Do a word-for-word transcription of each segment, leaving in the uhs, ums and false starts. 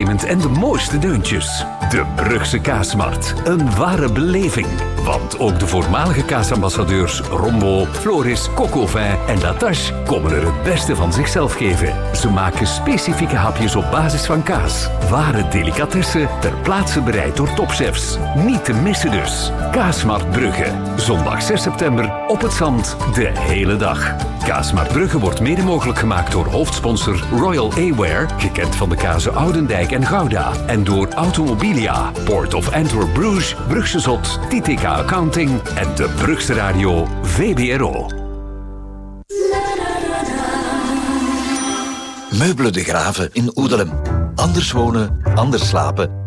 assortiment en de mooiste deuntjes. De Brugse Kaasmarkt. Een ware beleving. Want ook de voormalige kaasambassadeurs Rombo, Floris, Cocovin en Latache komen er het beste van zichzelf geven. Ze maken specifieke hapjes op basis van kaas. Ware delicatessen ter plaatse bereid door topchefs. Niet te missen dus. Kaasmarkt Brugge. Zondag zes september op het zand de hele dag. Kaasmarkt Brugge wordt mede mogelijk gemaakt door hoofdsponsor Royal Aware, gekend van de kazen Oudendijk en Gouda, en door Automobilia, Port of Antwerp Bruges, Brugse Zot, T T K Accounting en de Brugse Radio V B R O. Meubelen de Graven in Oedelem. Anders wonen, anders slapen.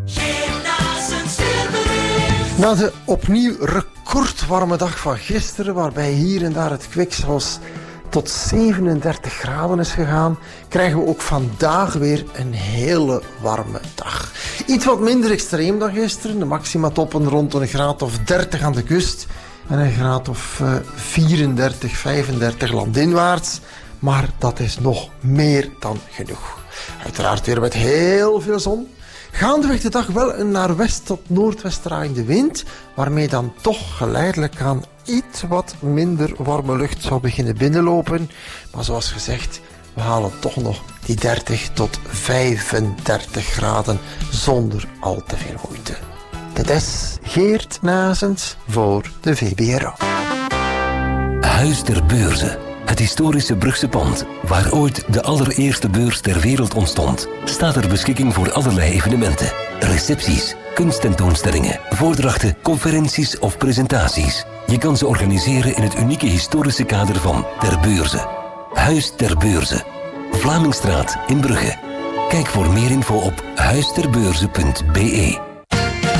Na de opnieuw recordwarme dag van gisteren, waarbij hier en daar het kwik zelfs tot zevenendertig graden is gegaan, krijgen we ook vandaag weer een hele warme dag. Iets wat minder extreem dan gisteren. De maxima toppen rond een graad of dertig aan de kust en een graad of uh, vierendertig, vijfendertig landinwaarts. Maar dat is nog meer dan genoeg. Uiteraard weer met heel veel zon. Gaandeweg de dag wel een naar west tot noordwest draaiende wind, waarmee dan toch geleidelijk aan iets wat minder warme lucht zou beginnen binnenlopen. Maar zoals gezegd, we halen toch nog die dertig tot vijfendertig graden zonder al te veel moeite. Dit is Geert Nazens voor de V B R O. Huis ter Beurze. Het historische Brugse pand, waar ooit de allereerste beurs ter wereld ontstond, staat ter beschikking voor allerlei evenementen. Recepties, kunsttentoonstellingen, voordrachten, conferenties of presentaties. Je kan ze organiseren in het unieke historische kader van Ter Beurze. Huis ter Beurze. Vlamingstraat in Brugge. Kijk voor meer info op huisterbeurze punt be.